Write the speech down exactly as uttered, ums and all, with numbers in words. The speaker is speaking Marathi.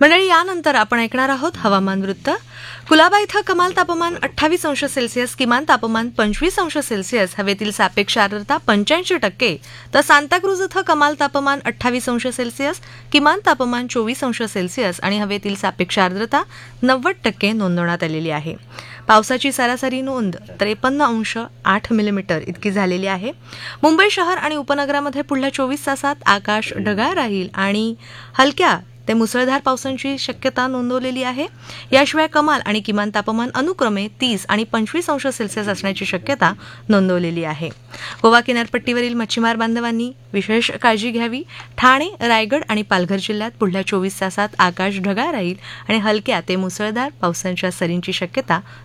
मंडळी, यानंतर आपण ऐकणार आहोत हवामान वृत्त. कुलाबा इथं कमाल तापमान अठ्ठावीस अंश सेल्सिअस, किमान तापमान पंचवीस अंश सेल्सिअस, हवेतील सापेक्ष आर्द्रता पंच्याऐंशी टक्के. तर सांताक्रूज इथं कमाल तापमान अठ्ठावीस अंश सेल्सिअस, किमान तापमान चोवीस अंश सेल्सिअस आणि हवेतील सापेक्ष आर्द्रता नव्वद टक्के नोंदवण्यात आलेली आहे. पावसाची सरासरी नोंद त्रेपन्न अंश आठ मिलीमीटर इतकी झालेली आहे. मुंबई शहर आणि उपनगरामध्ये पुढल्या चोवीस तासात आकाश ढगाळ राहील आणि हलक्या ते मुसळधार पावसाची शक्यता नोंदवलेली आहे. याशिवाय कमाल आणि किमान तापमान अनुक्रमे तीस आणि पंचवीस अंश सेल्सिअस असण्याची शक्यता नोंदवलेली आहे. गोवा किनारपट्टीवरील मच्छीमार बांधवांनी विशेष काळजी घ्यावी. ठाणे, रायगड आणि पालघर जिल्ह्यात पुढल्या चोवीस तासात आकाश ढगाळ राहील आणि हलक्या ते मुसळधार पावसाच्या सरींची शक्यता